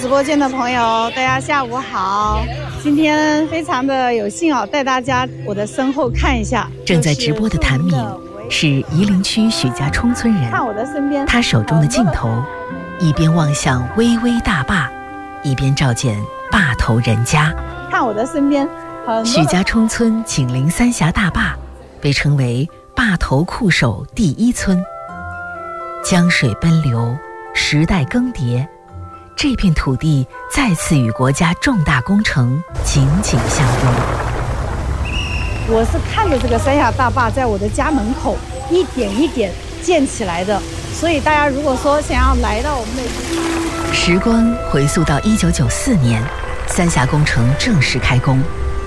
直播间的朋友，大家下午好。今天非常的有幸带大家我的身后看一下。 正在直播的谭敏是夷陵区许家冲村人， 看我的身边， 他手中的镜头一边望向巍巍大坝，一边照见坝头人家。 看我的身边， 许家冲村紧邻三峡大坝，被称为坝头酷守第一村。江水奔流，时代更迭，这片土地再次与国家重大工程紧紧相拥。 我是看着这个三峡大坝在我的家门口一点一点建起来的，所以大家如果说想要来到我们的地方， 时光回溯到1994年，三峡工程正式开工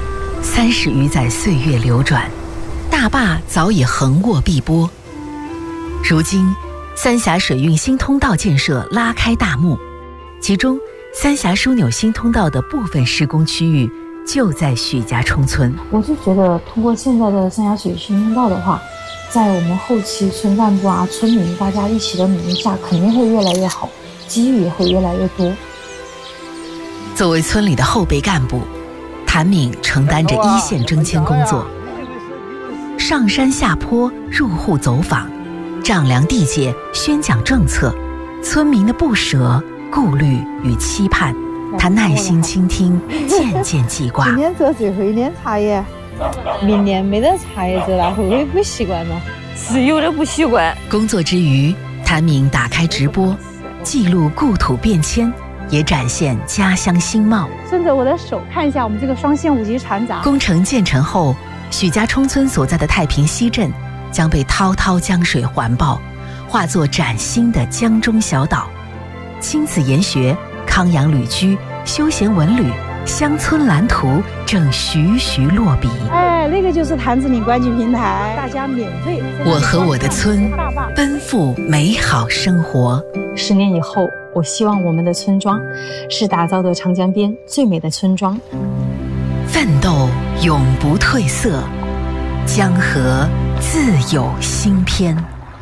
，30余载岁月流转，大坝早已横卧碧波。如今三峡水运新通道建设拉开大幕，其中三峡枢纽新通道的部分施工区域就在许家冲村。 我就觉得通过现在的三峡水新通道的话，在我们后期村干部村民大家一起的努力下，肯定会越来越好，机遇也会越来越多。 作为村里的后备干部，谭敏承担着一线征迁工作，上山下坡，入户走访，丈量地界，宣讲政策，村民的不舍、顾虑与期盼，他耐心倾听，渐渐记挂。 今年做最后一年茶叶，明年没得茶叶做了，会不会不习惯呢？ 是有点不习惯。 工作之余，谭敏打开直播，记录故土变迁，也展现家乡新貌。 顺着我的手看一下我们这个双线5级船闸。 工程建成后，许家冲村所在的太平西镇将被滔滔江水环抱，化作崭新的江中小岛。亲子研学、康养旅居、休闲文旅、乡村蓝图正徐徐落笔。 那个就是谭子岭观景平台，大家免费。 我和我的村奔赴美好生活。 10年以后，我希望我们的村庄是打造的长江边最美的村庄。 奋斗永不褪色，江河自有新篇。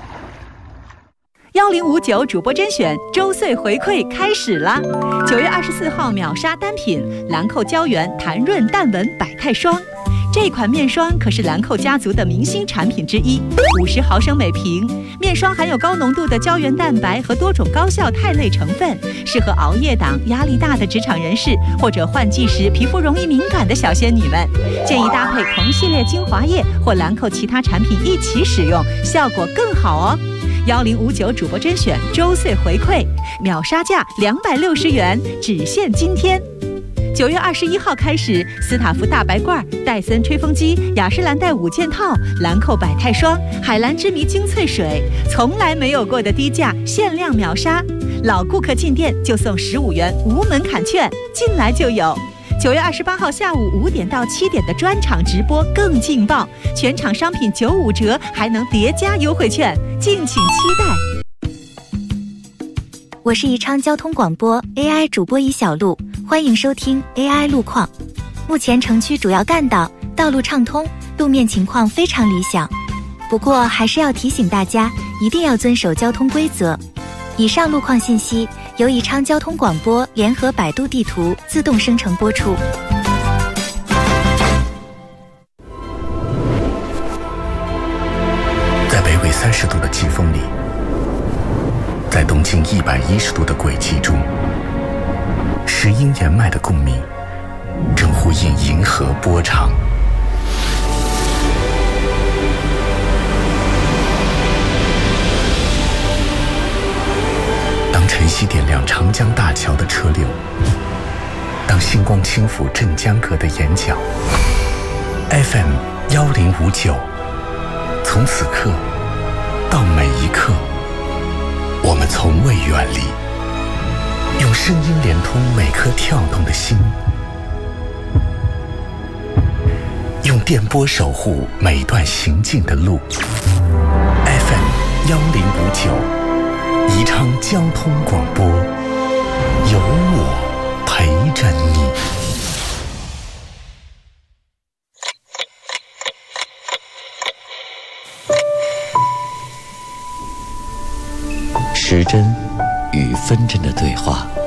1059主播甄选周岁回馈开始啦！9月24号秒杀单品兰蔻胶原弹润淡纹百泰霜。这款面霜可是兰蔻家族的明星产品之一，50毫升每瓶。面霜含有高浓度的胶原蛋白和多种高效肽类成分，适合熬夜党、压力大的职场人士或者换季时皮肤容易敏感的小仙女们。建议搭配同系列精华液或兰蔻其他产品一起使用，效果更好哦。1059主播甄选周岁回馈，秒杀价260元，只限今天。9月21号开始，斯塔夫大白罐、戴森吹风机、雅诗兰黛5件套、兰蔻百泰霜、海蓝之谜精粹水，从来没有过的低价，限量秒杀。老顾客进店就送15元无门槛券，进来就有。9月28号下午5点到7点的专场直播更劲爆，全场商品95折，还能叠加优惠券，敬请期待。 我是宜昌交通广播 AI 主播尹小璐，欢迎收听 AI 路况。目前城区主要干道道路畅通，路面情况非常理想，不过还是要提醒大家一定要遵守交通规则。以上路况信息由宜昌交通广播联合百度地图自动生成播出。 在北纬30度的季风里，在东经110度的轨迹中，石英岩脉的共鸣正呼应银河波长。当晨曦点亮长江大桥的车流，当星光轻抚镇江阁的眼角， FM 1059，从此刻到每一刻，我们从未远离，用声音连通每颗跳动的心，用电波守护每段行进的路。FM 1059，宜昌交通广播，有我陪着你。 时针与分针的对话，